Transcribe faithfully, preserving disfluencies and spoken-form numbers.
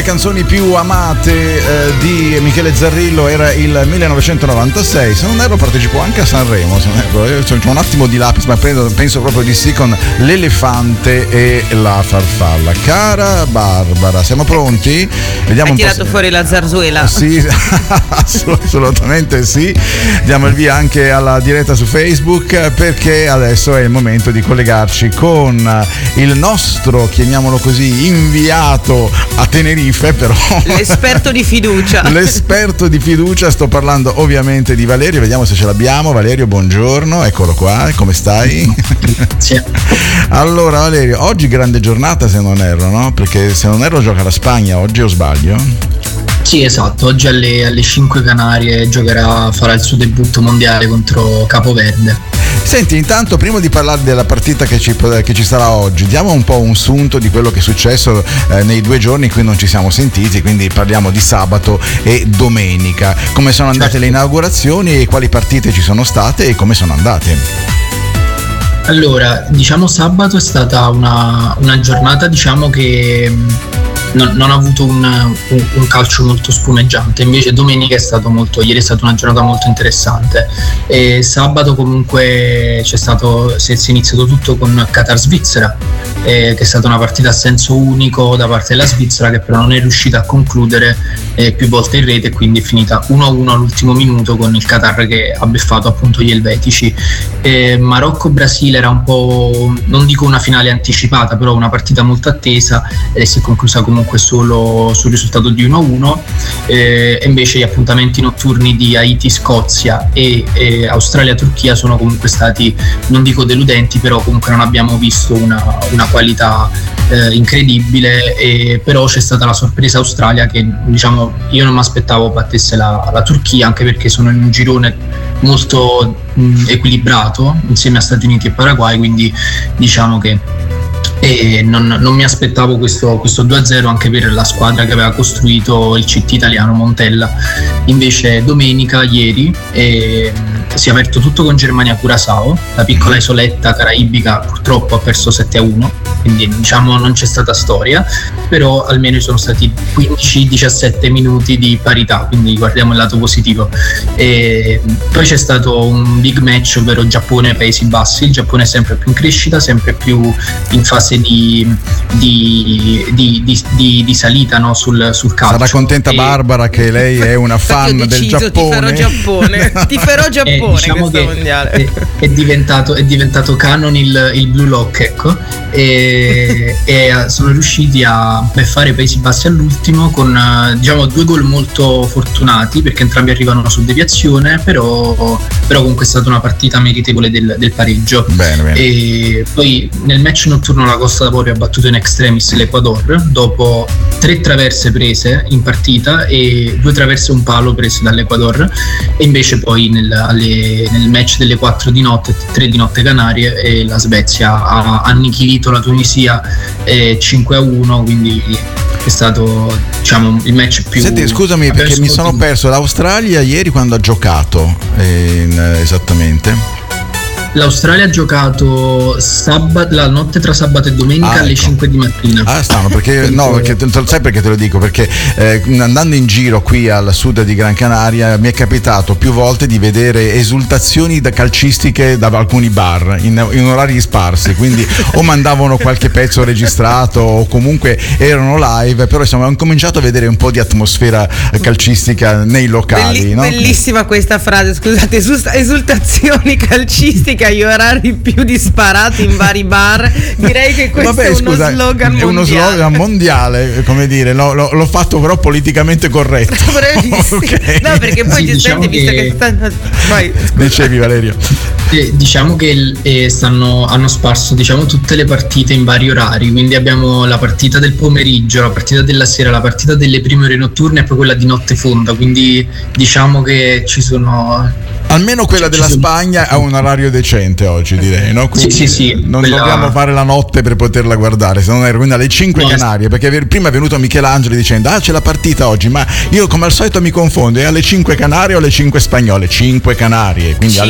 canzoni più amate eh, di Michele Zarrillo era il millenovecentonovantasei, se non erro partecipò anche a Sanremo, se non erro, io c'ho un attimo di lapis ma penso, penso proprio di sì, con L'elefante e la farfalla. Cara Barbara, siamo pronti? Vediamo. Hai un tirato po' fuori la zarzuela? Sì, assolutamente sì. Diamo il via anche alla diretta su Facebook, perché adesso è il momento di collegarci con il nostro, chiamiamolo così, inviato a Tenerife, però l'esperto di fiducia. L'esperto di fiducia, sto parlando ovviamente di Valerio, vediamo se ce l'abbiamo. Valerio, buongiorno, eccolo qua, come stai? Sì. Allora Valerio, oggi grande giornata se non erro, no? Perché se non erro gioca la Spagna oggi, o sbaglio? Sì, esatto, oggi alle, alle cinque Canarie giocherà, farà il suo debutto mondiale contro Capoverde. Senti, intanto prima di parlare della partita che ci, che ci sarà oggi, diamo un po' un sunto di quello che è successo eh, nei due giorni in cui non ci siamo sentiti, quindi parliamo di sabato e domenica. Come sono andate certo. le inaugurazioni e quali partite ci sono state e come sono andate? Allora, diciamo sabato è stata una, una giornata, diciamo che non, non ha avuto un, un, un calcio molto spumeggiante, invece domenica è stato molto, ieri è stata una giornata molto interessante e sabato comunque c'è stato, si è iniziato tutto con Qatar-Svizzera, eh, che è stata una partita a senso unico da parte della Svizzera, che però non è riuscita a concludere eh, più volte in rete, e quindi è finita uno a uno all'ultimo minuto con il Qatar che ha beffato appunto gli elvetici. eh, Marocco-Brasile era un po', non dico una finale anticipata, però una partita molto attesa e si è conclusa comunque solo sul risultato di uno a uno, eh, e invece gli appuntamenti notturni di Haiti-Scozia e, e Australia-Turchia sono comunque stati, non dico deludenti, però comunque non abbiamo visto una, una qualità eh, incredibile, e però c'è stata la sorpresa Australia che, diciamo, io non mi aspettavo battesse la, la Turchia, anche perché sono in un girone molto mh, equilibrato insieme a Stati Uniti e Paraguay, quindi diciamo che e non, non mi aspettavo questo, questo due a zero anche per la squadra che aveva costruito il C T italiano, Montella. Invece domenica, ieri, eh, si è aperto tutto con Germania-Curaçao, la piccola isoletta caraibica purtroppo ha perso sette a uno, quindi diciamo non c'è stata storia, però almeno ci sono stati quindici diciassette minuti di parità, quindi guardiamo il lato positivo. E poi c'è stato un big match, ovvero Giappone-Paesi Bassi. Il Giappone è sempre più in crescita, sempre più in fase di, di, di, di, di, di salita, no, sul, sul calcio. Sarà contenta e... Barbara che lei è una fan del deciso, Giappone. Tiferò Giappone, tiferò Giappone. Eh, diciamo che mondiale. È, è, diventato, è diventato canon il, il Blue Lock, ecco, e, e sono riusciti a beffare i Paesi Bassi all'ultimo con, diciamo, due gol molto fortunati, perché entrambi arrivano su deviazione, però, però comunque è stata una partita meritevole del, del pareggio. Bene, bene. E poi nel match notturno la Costa d'Avorio ha battuto in extremis l'Ecuador dopo tre traverse prese in partita e due traverse e un palo prese dall'Ecuador, e invece poi nel, alle, nel match delle quattro di notte, tre di notte Canarie, e la Svezia ha annichilito la Tunisia eh, cinque a uno, quindi è stato, diciamo, il match più... Senti, scusami perché mi sono perso l'Australia ieri quando ha giocato eh, esattamente. L'Australia ha giocato sabato, la notte tra sabato e domenica, ah, alle ecco. cinque di mattina. Ah, stanno, perché no, perché sai perché te lo dico? Perché eh, andando in giro qui al sud di Gran Canaria mi è capitato più volte di vedere esultazioni da calcistiche da alcuni bar in, in orari sparsi, quindi o mandavano qualche pezzo registrato o comunque erano live, però insomma ho cominciato a vedere un po' di atmosfera calcistica nei locali. Belli, no? Bellissima questa frase, scusate, esultazioni calcistiche agli orari più disparati in vari bar. Direi che questo Vabbè, è uno scusa, slogan è mondiale. uno slogan mondiale, come dire, l'ho, l'ho, l'ho fatto però politicamente corretto. Bravissimo. Okay. No, perché poi sì, giustamente, diciamo visto che... che stanno... Vai, dicevi Valerio. Eh, diciamo che eh, stanno, hanno sparso, diciamo, tutte le partite in vari orari, quindi abbiamo la partita del pomeriggio, la partita della sera, la partita delle prime ore notturne e poi quella di notte fonda, quindi diciamo che ci sono... Almeno quella della Spagna ha un orario decente oggi, direi, no? Quindi sì, sì, sì. Non quella... dobbiamo fare la notte per poterla guardare, se non ero, quindi alle cinque no, Canarie, perché prima è venuto Michelangelo dicendo ah c'è la partita oggi, ma io come al solito mi confondo, è alle cinque Canarie o alle cinque spagnole? cinque Canarie, quindi